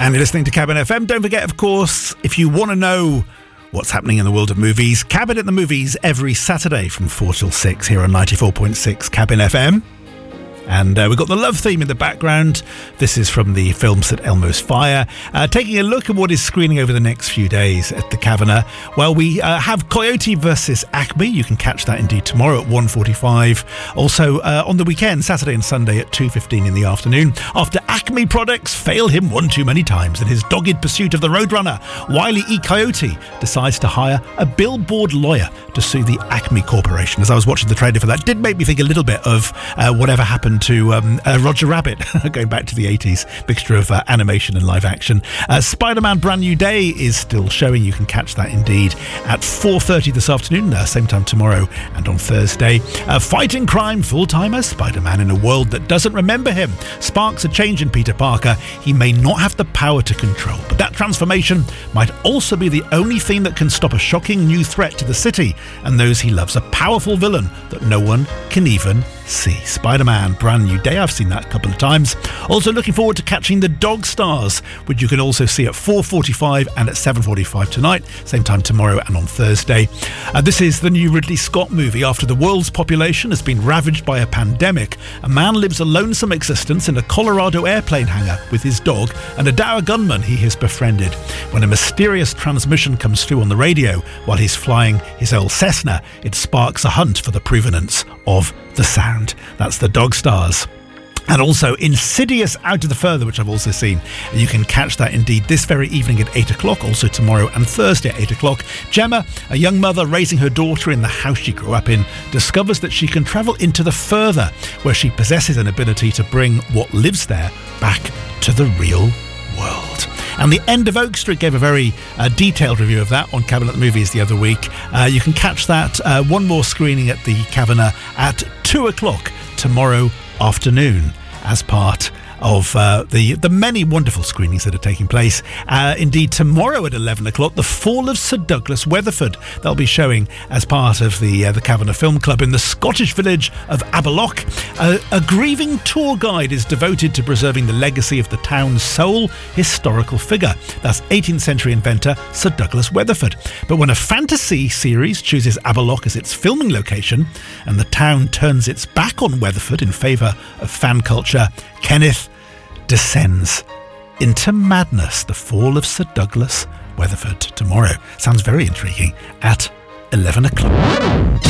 And you're listening to Cabin FM. Don't forget, of course, if you want to know what's happening in the world of movies, Cabin at the Movies every Saturday from 4 till 6 here on 94.6 Cabin FM. And we've got the love theme in the background. This is from the film St Elmo's Fire. Taking a look at what is screening over the next few days at the Kavanagh. Well, we have Coyote versus Acme. You can catch that indeed tomorrow at 1:45. Also on the weekend, Saturday and Sunday at 2:15 in the afternoon. After Acme products fail him one too many times in his dogged pursuit of the Roadrunner, Wile E. Coyote decides to hire a billboard lawyer to sue the Acme Corporation. As I was watching the trailer for that, did make me think a little bit of whatever happened to Roger Rabbit, going back to the 80s, mixture of animation and live action. Spider-Man Brand New Day is still showing. You can catch that indeed at 4:30 this afternoon, same time tomorrow and on Thursday. Fighting crime full-time as Spider-Man in a world that doesn't remember him sparks a change in Peter Parker he may not have the power to control, but that transformation might also be the only thing that can stop a shocking new threat to the city and those he loves, a powerful villain that no one can even see. Spider-Man Brand New Day, I've seen that a couple of times. Also looking forward to catching the Dog Stars, which you can also see at 4:45 and at 7:45 tonight, same time tomorrow and on Thursday. This is the new Ridley Scott movie. After the world's population has been ravaged by a pandemic, a man lives a lonesome existence in a Colorado airplane hangar with his dog and a dour gunman he has befriended. When a mysterious transmission comes through on the radio while he's flying his old Cessna, it sparks a hunt for the provenance of the sound. That's the Dog Stars. And also Insidious Out of the Further, which I've also seen. You can catch that indeed this very evening at 8 o'clock, also tomorrow and Thursday at 8 o'clock. Gemma, a young mother raising her daughter in the house she grew up in, discovers that she can travel into the Further, where she possesses an ability to bring what lives there back to the real world. And The End of Oak Street gave a very detailed review of that on Cabin at the Movies the other week. You can catch that one more screening at the Kavanagh at 2 o'clock tomorrow afternoon as part of the many wonderful screenings that are taking place. Indeed, tomorrow at 11 o'clock, The Fall of Sir Douglas Weatherford. They'll be showing as part of the Kavanagh Film Club in the Scottish village of Aberloch. A grieving tour guide is devoted to preserving the legacy of the town's sole historical figure. That's 18th century inventor Sir Douglas Weatherford. But when a fantasy series chooses Aberloch as its filming location and the town turns its back on Weatherford in favour of fan culture, Kenneth descends into madness. The Fall of Sir Douglas Weatherford tomorrow. Sounds very intriguing at 11 o'clock.